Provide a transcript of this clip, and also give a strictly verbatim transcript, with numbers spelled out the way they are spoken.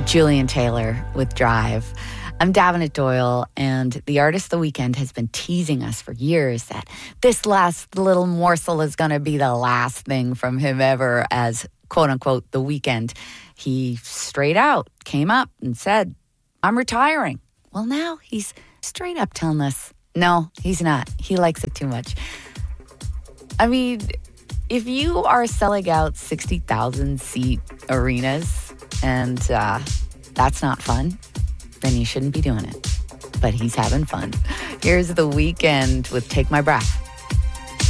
Julian Taylor with Drive. I'm Davenant Doyle, and the artist The Weeknd has been teasing us for years that this last little morsel is going to be the last thing from him ever as, quote-unquote, The Weeknd. He straight out came up and said, I'm retiring. Well, now he's straight up telling us, no, he's not. He likes it too much. I mean, if you are selling out sixty thousand seat arenas and uh, that's not fun, then you shouldn't be doing it. But he's having fun. Here's The Weeknd with Take My Breath.